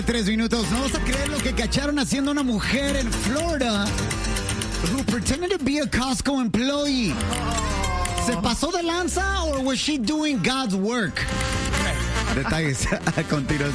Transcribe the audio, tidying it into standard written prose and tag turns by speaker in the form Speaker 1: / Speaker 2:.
Speaker 1: 3 minutos. No vas a creer lo que cacharon haciendo una mujer en Florida who pretended to be a Costco employee. ¿Se pasó de lanza or was she doing God's work? Detalles a continuación.